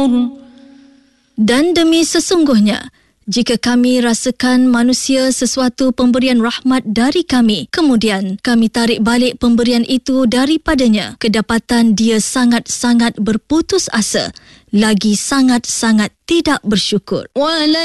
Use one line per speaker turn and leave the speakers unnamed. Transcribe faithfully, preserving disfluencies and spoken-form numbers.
Dan demi sesungguhnya, jika kami rasakan manusia sesuatu pemberian rahmat dari kami, kemudian kami tarik balik pemberian itu daripadanya, kedapatan dia sangat-sangat berputus asa, lagi sangat-sangat tidak bersyukur.